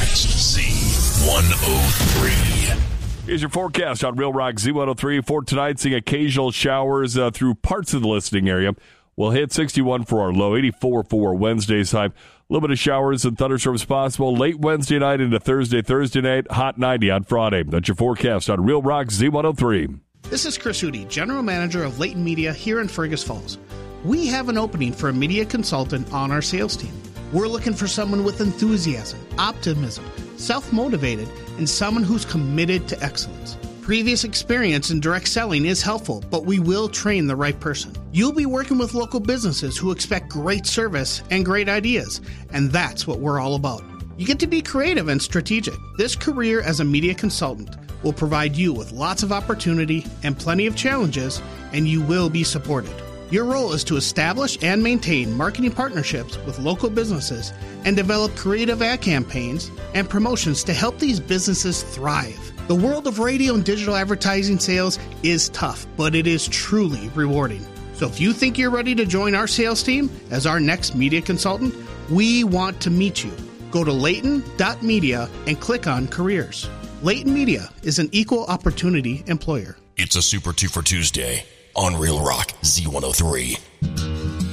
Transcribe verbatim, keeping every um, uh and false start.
next. Z one oh three. Here's your forecast on Real Rock Z one oh three. For tonight, seeing occasional showers uh, through parts of the listening area. We'll hit sixty-one for our low, eighty-four for Wednesday's high. A little bit of showers and thunderstorms possible late Wednesday night into Thursday. Thursday night, hot ninety on Friday. That's your forecast on Real Rock Z one oh three. This is Chris Hootie, General Manager of Leighton Media here in Fergus Falls. We have an opening for a media consultant on our sales team. We're looking for someone with enthusiasm, optimism, self-motivated, and someone who's committed to excellence. Previous experience in direct selling is helpful, but we will train the right person. You'll be working with local businesses who expect great service and great ideas, and that's what we're all about. You get to be creative and strategic. This career as a media consultant will provide you with lots of opportunity and plenty of challenges, and you will be supported. Your role is to establish and maintain marketing partnerships with local businesses and develop creative ad campaigns and promotions to help these businesses thrive. The world of radio and digital advertising sales is tough, but it is truly rewarding. So if you think you're ready to join our sales team as our next media consultant, we want to meet you. Go to Leighton dot media and click on careers. Leighton Media is an equal opportunity employer. It's a Super Two for Tuesday on Real Rock Z one oh three.